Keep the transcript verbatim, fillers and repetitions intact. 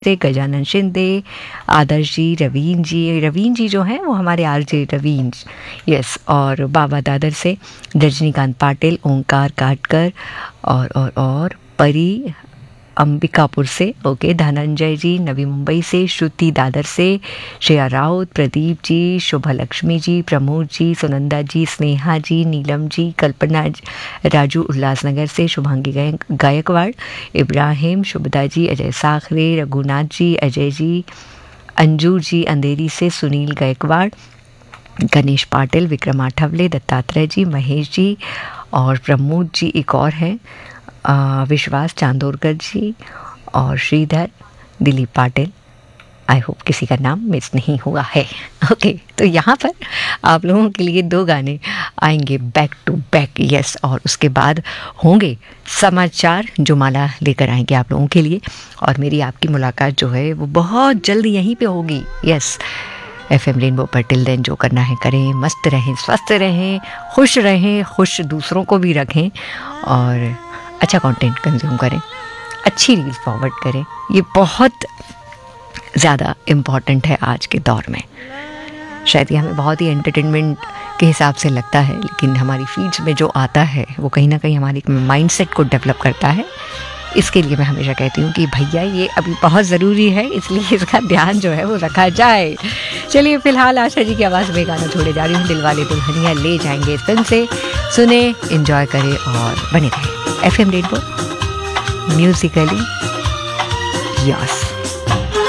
से गजानन शिंदे, आदर्श जी, रवीन जी रवीन जी जो हैं वो हमारे आरजे रवीन, यस, और बाबा दादर से रजनीकांत पाटिल, ओंकार काटकर और और और परी अंबिकापुर से, ओके, धनंजय जी नवी मुंबई से, श्रुति दादर से, श्रेया राउत, प्रदीप जी, शुभा लक्ष्मी जी, प्रमोद जी, सुनंदा जी, स्नेहा जी, नीलम जी, कल्पना, राजू उल्लासनगर से, शुभांगी गायकवाड़, इब्राहिम, शुभदा जी, अजय साखरे, रघुनाथ जी, अजय जी, अंजू जी अंधेरी से, सुनील गायकवाड़, गणेश पाटिल, विक्रम आठवले, दत्तात्रेय जी, महेश जी और प्रमोद जी एक और हैं, आ, विश्वास चांदोरकर जी और श्रीधर, दिलीप पाटिल। आई होप किसी का नाम मिस नहीं हुआ है। ओके, तो यहाँ पर आप लोगों के लिए दो गाने आएंगे बैक टू बैक, यस, और उसके बाद होंगे समाचार जो माला लेकर आएंगे आप लोगों के लिए, और मेरी आपकी मुलाकात जो है वो बहुत जल्दी यहीं पे होगी, यस, एफ एम रेनबो पर। टिल देन जो करना है करें, मस्त रहें, स्वस्थ रहें, खुश रहें, खुश दूसरों को भी रखें और अच्छा कंटेंट कंज्यूम करें, अच्छी रील्स फॉरवर्ड करें। ये बहुत ज़्यादा इम्पॉर्टेंट है आज के दौर में। शायद ये हमें बहुत ही एंटरटेनमेंट के हिसाब से लगता है, लेकिन हमारी फीड्स में जो आता है वो कहीं ना कहीं हमारे माइंडसेट को डेवलप करता है। इसके लिए मैं हमेशा कहती हूँ कि भैया ये अभी बहुत ज़रूरी है, इसलिए इसका ध्यान जो है वो रखा जाए। चलिए फिलहाल आशा जी की आवाज़ में गाना छोड़े जा रही हूँ, दिलवाले दुल्हनिया ले जाएंगे इस फिल्म से। सुने, एंजॉय करें और बने रहें F M rainbow Musically yes.